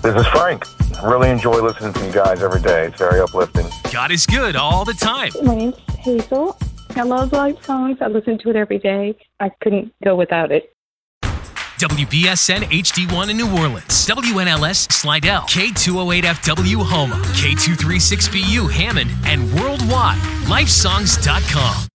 This is Frank. I really enjoy listening to you guys every day. It's very uplifting. God is good all the time. My name's Hazel. I love live songs. I listen to it every day. I couldn't go without it. WBSN HD1 in New Orleans, WNLS Slidell, K208FW Houma, K236BU Hammond, and worldwide, lifesongs.com.